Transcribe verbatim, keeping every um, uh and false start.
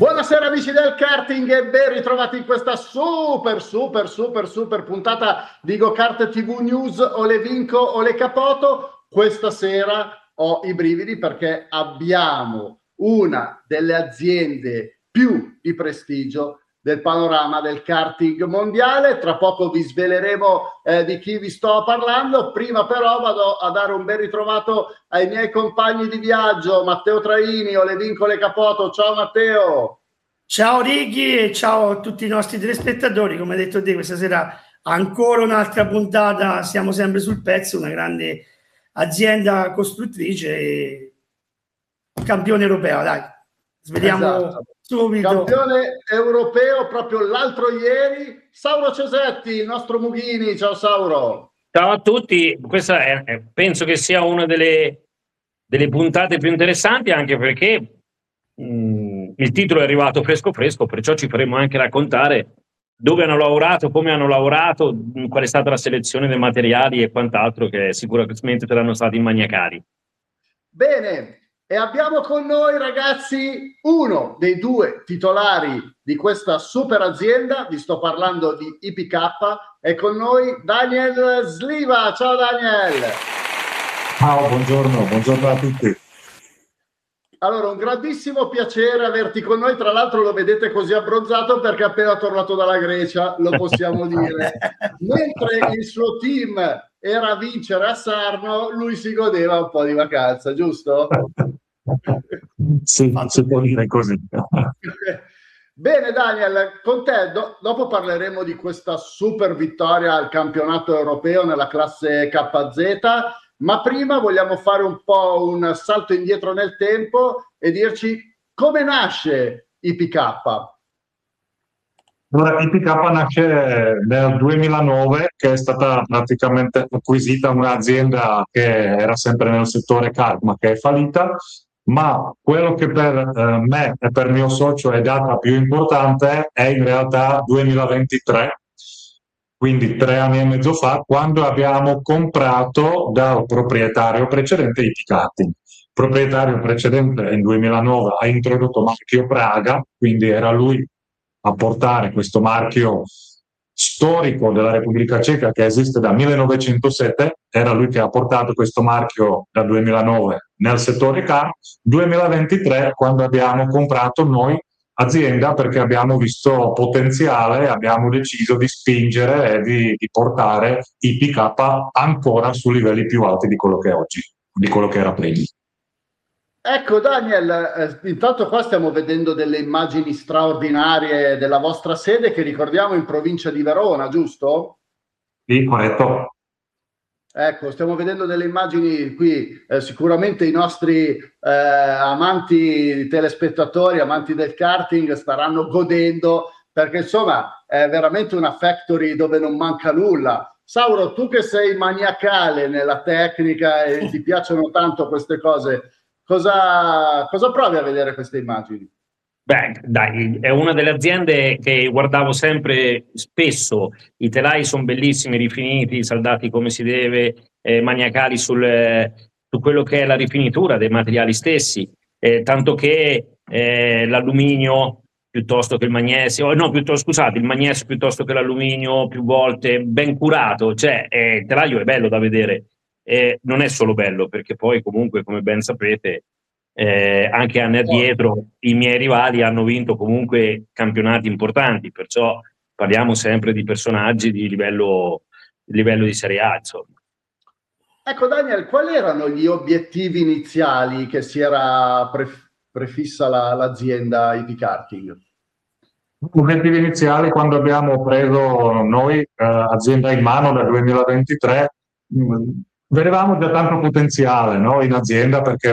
Buonasera amici del karting e ben ritrovati in questa super super super super puntata di GoKart T V News. O le vinco o le capoto. Questa sera ho i brividi perché abbiamo una delle aziende più di prestigio del panorama del karting mondiale. Tra poco vi sveleremo eh, di chi vi sto parlando. Prima però vado a dare un ben ritrovato ai miei compagni di viaggio, Matteo Traini, o le vinco le capoto. Ciao Matteo. Ciao Righi e ciao a tutti i nostri telespettatori. Come hai detto te, questa sera ancora un'altra puntata, siamo sempre sul pezzo, una grande azienda costruttrice e campione europeo, dai. Svediamo esatto. subito. Campione europeo proprio l'altro ieri, Sauro Cesetti, il nostro Mughini. Ciao Sauro. Ciao a tutti, questa è, penso che sia una delle, delle puntate più interessanti, anche perché mh, il titolo è arrivato fresco fresco, perciò ci faremo anche raccontare dove hanno lavorato, come hanno lavorato, qual è stata la selezione dei materiali e quant'altro, che sicuramente saranno stati maniacali. Bene. E abbiamo con noi, ragazzi, uno dei due titolari di questa super azienda. Vi sto parlando di I P K. È con noi Daniel Sliva. Ciao Daniel. Ciao, buongiorno, buongiorno a tutti. Allora, un grandissimo piacere averti con noi. Tra l'altro lo vedete così abbronzato perché è appena tornato dalla Grecia, lo possiamo dire. Mentre il suo team era a vincere a Sarno, lui si godeva un po' di vacanza, giusto? Sì, si può dire così. Bene Daniel, con te do, dopo parleremo di questa super vittoria al campionato europeo nella classe K Z, ma prima vogliamo fare un po' un salto indietro nel tempo e dirci come nasce I P K. Allora, I P K nasce nel duemilanove, che è stata praticamente acquisita un'azienda che era sempre nel settore kart, ma che è fallita. Ma quello che per eh, me e per mio socio è data più importante è in realtà duemilaventitré, quindi tre anni e mezzo fa, quando abbiamo comprato dal proprietario precedente I P Karting. Il proprietario precedente nel duemilanove ha introdotto marchio Praga, quindi era lui a portare questo marchio storico della Repubblica Ceca che esiste dal millenovecentosette, era lui che ha portato questo marchio dal duemilanove nel settore car. duemilaventitré quando abbiamo comprato noi azienda, perché abbiamo visto potenziale, abbiamo deciso di spingere e di, di portare I P K ancora su livelli più alti di quello che è oggi, di quello che era prima. Ecco Daniel, eh, intanto qua stiamo vedendo delle immagini straordinarie della vostra sede, che ricordiamo in provincia di Verona, giusto? Sì, corretto. Ecco, stiamo vedendo delle immagini qui, eh, sicuramente i nostri eh, amanti telespettatori, amanti del karting staranno godendo, perché insomma è veramente una factory dove non manca nulla. Sauro, tu che sei maniacale nella tecnica e ti piacciono tanto queste cose, Cosa, cosa provi a vedere queste immagini? Beh, dai, è una delle aziende che guardavo sempre spesso. I telai sono bellissimi, rifiniti, saldati come si deve, eh, maniacali sul, eh, su quello che è la rifinitura dei materiali stessi, eh, tanto che eh, l'alluminio piuttosto che il magnesio, no, piuttosto, scusate, il magnesio piuttosto che l'alluminio, più volte ben curato, cioè eh, il telaio è bello da vedere. Eh, non è solo bello, perché poi comunque, come ben sapete, eh, anche anni addietro i miei rivali hanno vinto comunque campionati importanti, perciò parliamo sempre di personaggi di livello, di livello di Serie A, insomma. Ecco Daniel, quali erano gli obiettivi iniziali che si era pref- prefissa la, l'azienda I P Karting? Gli obiettivi iniziali, quando abbiamo preso noi eh, azienda in mano dal duemilaventitré, mh, vedevamo già tanto potenziale, no, in azienda, perché